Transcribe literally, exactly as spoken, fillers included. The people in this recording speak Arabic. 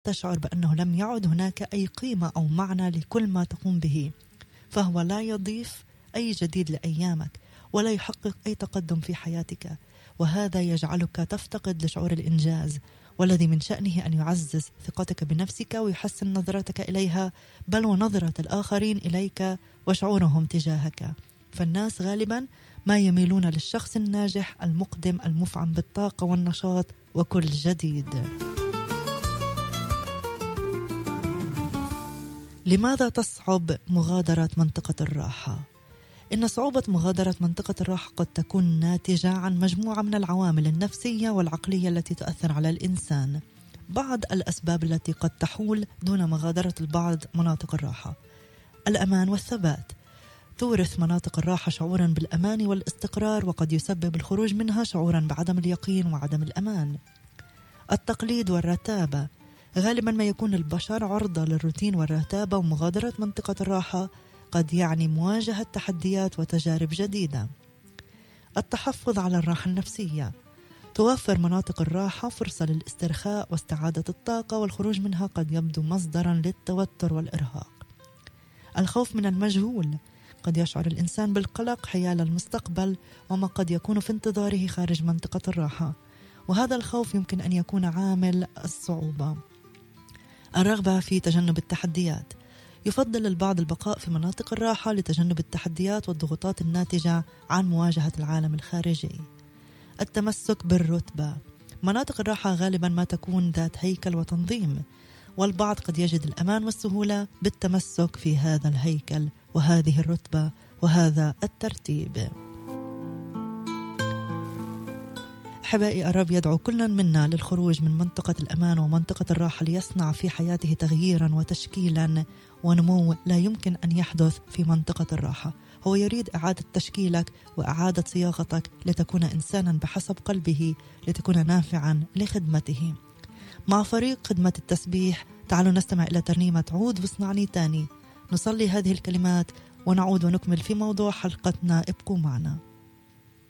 تشعر بأنه لم يعد هناك أي قيمة أو معنى لكل ما تقوم به، فهو لا يضيف أي جديد لأيامك ولا يحقق أي تقدم في حياتك، وهذا يجعلك تفتقد لشعور الإنجاز، والذي من شأنه أن يعزز ثقتك بنفسك ويحسن نظرتك إليها، بل ونظرة الآخرين إليك وشعورهم تجاهك. فالناس غالبا ما يميلون للشخص الناجح المقدم المفعم بالطاقة والنشاط وكل جديد. لماذا تصعب مغادرة منطقة الراحة؟ إن صعوبة مغادرة منطقة الراحة قد تكون ناتجة عن مجموعة من العوامل النفسية والعقلية التي تؤثر على الإنسان. بعض الأسباب التي قد تحول دون مغادرة البعض مناطق الراحة: الأمان والثبات. تورث مناطق الراحة شعورا بالأمان والاستقرار، وقد يسبب الخروج منها شعورا بعدم اليقين وعدم الأمان. التقليد والرتابة. غالبا ما يكون البشر عرضة للروتين والرتابة، ومغادرة منطقة الراحة قد يعني مواجهة تحديات وتجارب جديدة. التحفظ على الراحة النفسية. توفر مناطق الراحة فرصة للاسترخاء واستعادة الطاقة، والخروج منها قد يبدو مصدرا للتوتر والإرهاق. الخوف من المجهول. قد يشعر الإنسان بالقلق حيال المستقبل وما قد يكون في انتظاره خارج منطقة الراحة، وهذا الخوف يمكن أن يكون عامل الصعوبة. الرغبة في تجنب التحديات. يفضل البعض البقاء في مناطق الراحة لتجنب التحديات والضغوطات الناتجة عن مواجهة العالم الخارجي. التمسك بالرتبة. مناطق الراحة غالبا ما تكون ذات هيكل وتنظيم، والبعض قد يجد الأمان والسهولة بالتمسك في هذا الهيكل وهذه الرتبة وهذا الترتيب. أحبائي، الرب يدعو كل منا للخروج من منطقة الأمان ومنطقة الراحة ليصنع في حياته تغييرا وتشكيلا ونمو لا يمكن أن يحدث في منطقة الراحة. هو يريد إعادة تشكيلك وإعادة صياغتك لتكون إنسانا بحسب قلبه، لتكون نافعا لخدمته. مع فريق خدمة التسبيح تعالوا نستمع إلى ترنيمة عود واصنعني تاني. نصلي هذه الكلمات ونعود ونكمل في موضوع حلقتنا. ابقوا معنا.